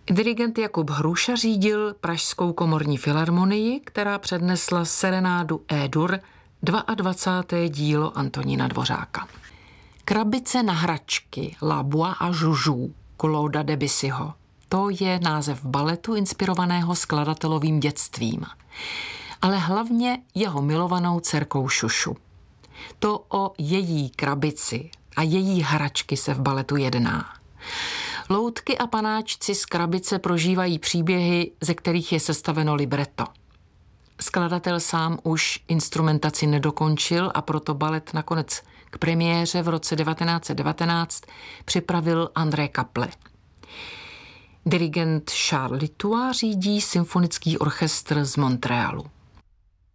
Dirigent Jakub Hruša řídil Pražskou komorní filharmonii, která přednesla serenádu E-dur, 22. dílo Antonína Dvořáka. Krabice na hračky La Bois à Joujou Clauda Debussyho. To je název baletu inspirovaného skladatelovým dětstvím, ale hlavně jeho milovanou dcerkou Šušu. To o její krabici a její hračky se v baletu jedná. Loutky a panáčci z krabice prožívají příběhy, ze kterých je sestaveno libreto. Skladatel sám už instrumentaci nedokončil a proto balet nakonec k premiéře v roce 1919 připravil André Kaple. Dirigent Charles Litua řídí symfonický orchestr z Montrealu.